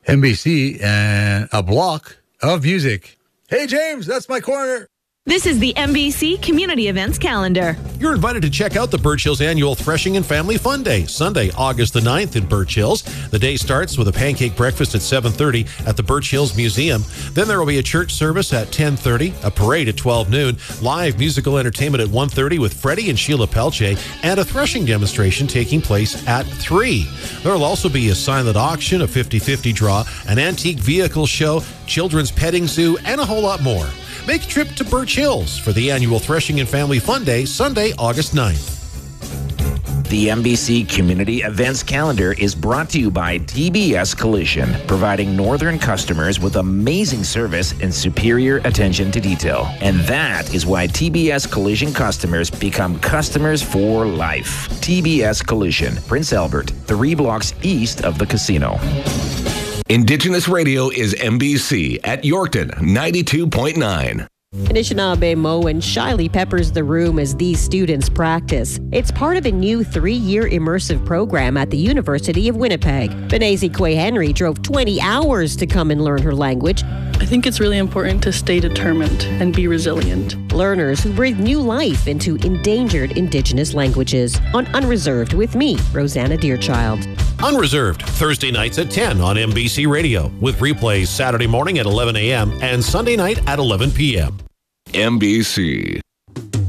NBC and a block of music. Hey, James, that's my corner. This is the NBC Community Events Calendar. You're invited to check out the Birch Hills Annual Threshing and Family Fun Day, Sunday, August the 9th in Birch Hills. The day starts with a pancake breakfast at 7:30 at the Birch Hills Museum. Then there will be a church service at 10:30, a parade at 12 noon, live musical entertainment at 1:30 with Freddie and Sheila Pelche, and a threshing demonstration taking place at 3. There will also be a silent auction, a 50-50 draw, an antique vehicle show, children's petting zoo, and a whole lot more. Make a trip to Birch Hills for the annual Threshing and Family Fun Day, Sunday, August 9th. The NBC Community Events Calendar is brought to you by TBS Collision, providing northern customers with amazing service and superior attention to detail. And that is why TBS Collision customers become customers for life. TBS Collision, Prince Albert, 3 blocks east of the casino. Indigenous Radio is NBC at Yorkton 92.9. Anishinaabe Mo and Shiley peppers the room as these students practice. It's part of a new 3-year immersive program at the University of Winnipeg. Benezi Quay-Henry drove 20 hours to come and learn her language. I think it's really important to stay determined and be resilient. Learners who breathe new life into endangered Indigenous languages. On Unreserved with me, Rosanna Deerchild. Unreserved, Thursday nights at 10 on NBC Radio, with replays Saturday morning at 11 a.m. and Sunday night at 11 p.m. NBC.